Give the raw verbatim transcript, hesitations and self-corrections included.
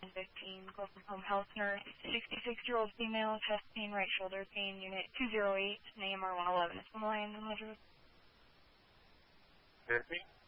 fifteen, Global Home Health Nurse, sixty-six-year-old female, chest pain, right shoulder pain, Unit two oh eight, A M R one eleven. Is the line in the Repeat.